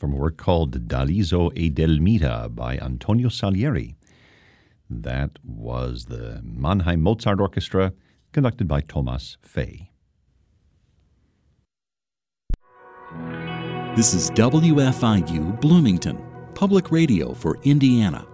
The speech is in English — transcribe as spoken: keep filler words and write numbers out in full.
from a work called Dall'Iso e del Mita by Antonio Salieri. That was the Mannheim Mozart Orchestra, conducted by Thomas Fay. This is W F I U Bloomington, public radio for Indiana,